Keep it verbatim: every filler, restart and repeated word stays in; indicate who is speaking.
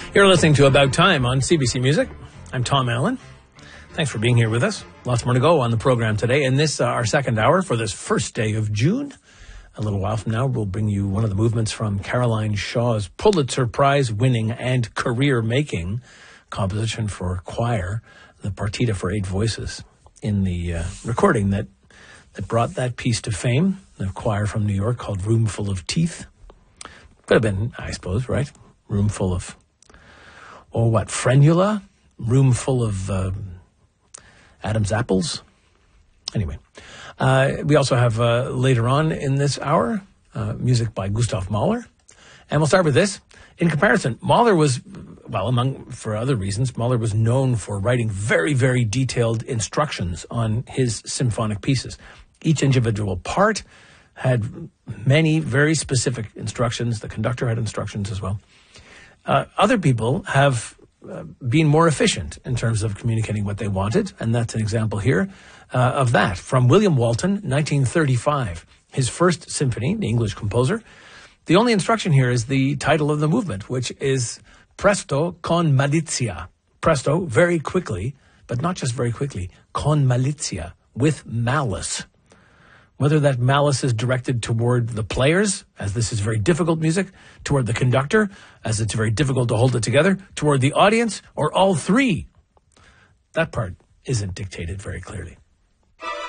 Speaker 1: You're listening to About Time on C B C Music. I'm Tom Allen. Thanks for being here with us. Lots more to go on the program today. And this, uh, our second hour for this first day of June. A little while from now, we'll bring you one of the movements from Caroline Shaw's Pulitzer Prize-winning and career-making composition for choir, the Partita for Eight Voices, in the uh, recording that, that brought that piece to fame, the choir from New York called Room Full of Teeth. Could have been, I suppose, right? Room full of, oh, what, frenula? Room full of uh, Adam's apples? Anyway. Uh, we also have, uh, later on in this hour, uh, music by Gustav Mahler. And we'll start with this. In comparison, Mahler was, well, among, for other reasons, Mahler was known for writing very, very detailed instructions on his symphonic pieces. Each individual part had many very specific instructions. The conductor had instructions as well. Uh, other people have uh, been more efficient in terms of communicating what they wanted, and that's an example here uh, of that. From William Walton, nineteen thirty-five, his first symphony, the English composer. The only instruction here is the title of the movement, which is Presto con malizia. Presto, very quickly, but not just very quickly, con malizia, with malice. Whether that malice is directed toward the players, as this is very difficult music, toward the conductor, as it's very difficult to hold it together, toward the audience, or all three. That part isn't dictated very clearly.